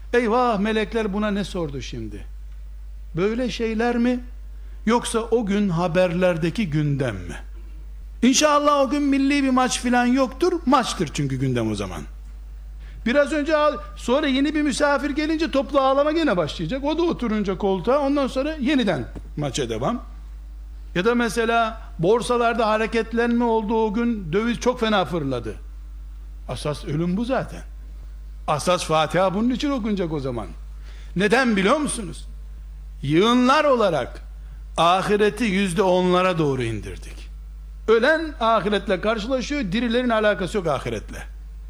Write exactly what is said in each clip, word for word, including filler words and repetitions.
Eyvah, melekler buna ne sordu şimdi? Böyle şeyler mi? Yoksa o gün haberlerdeki gündem mi? İnşallah o gün milli bir maç filan yoktur. Maçtır çünkü gündem o zaman. Biraz önce ağ- sonra yeni bir misafir gelince toplu ağlama gene başlayacak. O da oturunca koltuğa, ondan sonra yeniden maça devam. Ya da mesela borsalarda hareketlenme oldu o gün, döviz çok fena fırladı. Asas ölüm bu zaten. Asas Fatiha bunun için okunacak o zaman. Neden biliyor musunuz? Yığınlar olarak ahireti yüzde onlara doğru indirdik. Ölen ahiretle karşılaşıyor, dirilerin alakası yok ahiretle.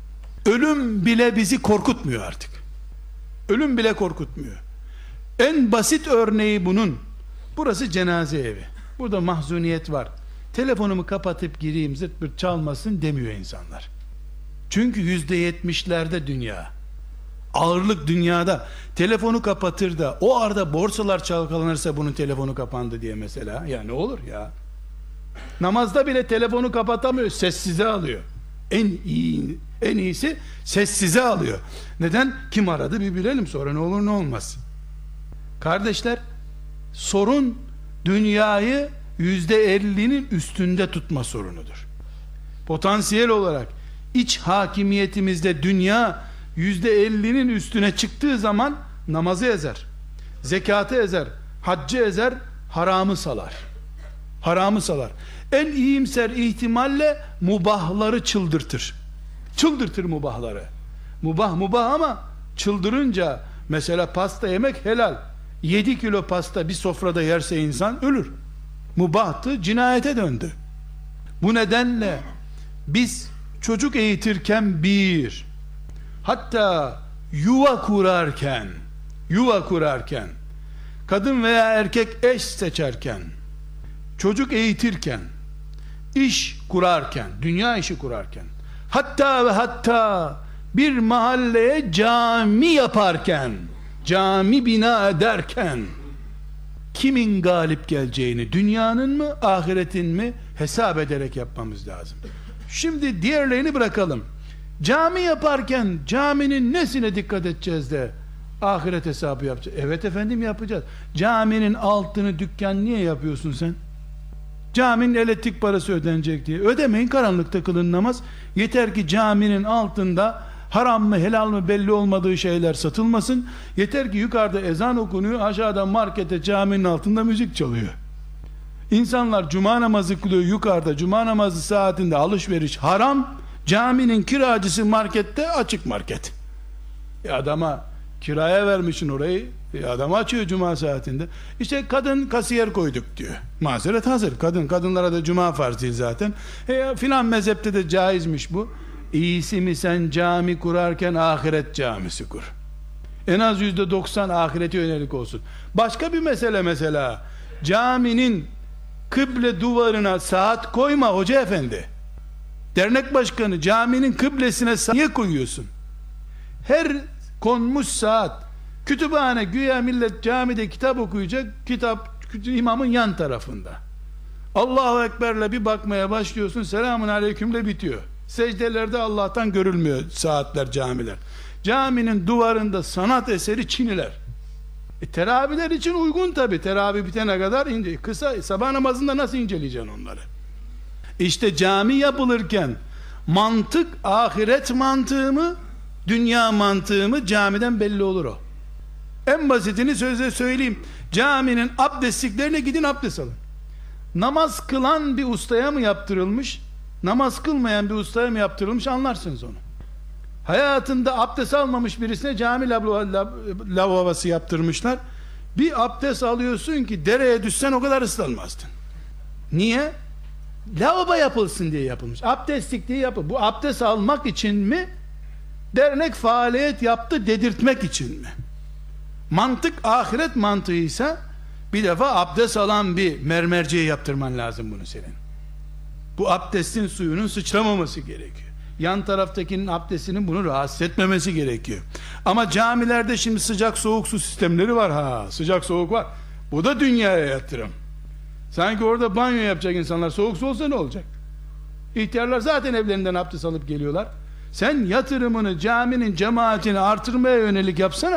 Ölüm bile bizi korkutmuyor artık. Ölüm bile korkutmuyor. En basit örneği bunun, burası cenaze evi. Burada mahzuniyet var. Telefonumu kapatıp gireyim, zırt pırt çalmasın demiyor insanlar. Çünkü yüzde yetmişlerde dünya, ağırlık dünyada. Telefonu kapatır da o arada borsalar çalkalanırsa bunun telefonu kapandı diye mesela, ya ne olur ya. Namazda bile telefonu kapatamıyor, sessize alıyor. En iyi, en iyisi sessize alıyor. Neden? Kim aradı bir bilelim, sonra ne olur ne olmaz. Kardeşler, sorun dünyayı yüzde ellinin üstünde tutma sorunudur. Potansiyel olarak iç hakimiyetimizde dünya yüzde ellinin üstüne çıktığı zaman namazı ezer, zekatı ezer, haccı ezer, haramı salar. Haramı salar. En iyimser ihtimalle mubahları çıldırtır. Çıldırtır mubahları. Mubah mubah ama çıldırınca, mesela pasta yemek helal. yedi kilo pasta bir sofrada yerse insan ölür. Mubahtı, cinayete döndü. Bu nedenle biz çocuk eğitirken bir, hatta yuva kurarken, yuva kurarken, kadın veya erkek eş seçerken, çocuk eğitirken, iş kurarken, dünya işi kurarken, hatta ve hatta bir mahalleye cami yaparken, cami bina ederken, kimin galip geleceğini, dünyanın mı ahiretin mi hesap ederek yapmamız lazım. Şimdi diğerlerini bırakalım. Cami yaparken caminin nesine dikkat edeceğiz de ahiret hesabı yapacağız? Evet efendim, yapacağız. Caminin altını dükkan niye yapıyorsun sen? Caminin elektrik parası ödenecek diye. Ödemeyin, karanlıkta kılın namaz. Yeter ki caminin altında haram mı helal mı belli olmadığı şeyler satılmasın. Yeter ki yukarıda ezan okunuyor, aşağıda markete caminin altında müzik çalıyor. İnsanlar cuma namazı kılıyor yukarıda, cuma namazı saatinde alışveriş haram. Caminin kiracısı markette, açık market. E adama kiraya vermişsin orayı, e adam açıyor cuma saatinde. İşte kadın kasiyer koyduk diyor. Mazeret hazır. Kadın, kadınlara da cuma farz değil zaten. E filan mezhepte de caizmiş bu. İyisi mi sen cami kurarken ahiret camisi kur. En az yüzde doksan ahirete yönelik olsun. Başka bir mesele, mesela caminin kıble duvarına saat koyma hoca efendi. Dernek başkanı, caminin kıblesine saat niye koyuyorsun? Her konmuş saat, kütüphane, güya millet camide kitap okuyacak, kitap imamın yan tarafında. Allahu Ekber'le bir bakmaya başlıyorsun, selamun aleykümle bitiyor. Secdelerde Allah'tan görülmüyor saatler, camiler. Caminin duvarında sanat eseri çiniler. E, teravihler için uygun tabi. Teravih bitene kadar ince, kısa, sabah namazında nasıl inceleyeceksin onları? İşte cami yapılırken mantık ahiret mantığı mı, dünya mantığı mı, camiden belli olur o. En basitini sözle söyleyeyim. Caminin abdestliklerine gidin, abdest alın. Namaz kılan bir ustaya mı yaptırılmış, namaz kılmayan bir ustaya mı yaptırılmış, anlarsınız onu. Hayatında abdest almamış birisine cami lavabosu yaptırmışlar. Bir abdest alıyorsun ki dereye düşsen o kadar ıslanmazdın. Niye? Lavabo yapılsın diye yapılmış. Abdestlik diye yapılmış. Bu abdest almak için mi? Dernek faaliyet yaptı dedirtmek için mi? Mantık ahiret mantığıysa bir defa abdest alan bir mermerciye yaptırman lazım bunu senin. Bu abdestin suyunun sıçramaması gerekiyor. Yan taraftakinin abdestinin bunu rahatsız etmemesi gerekiyor. Ama camilerde şimdi sıcak soğuk su sistemleri var, ha sıcak soğuk var. Bu da dünyaya yatırım. Sanki orada banyo yapacak insanlar, soğuk su olsa ne olacak? İhtiyarlar zaten evlerinden abdest alıp geliyorlar. Sen yatırımını caminin cemaatini artırmaya yönelik yapsana.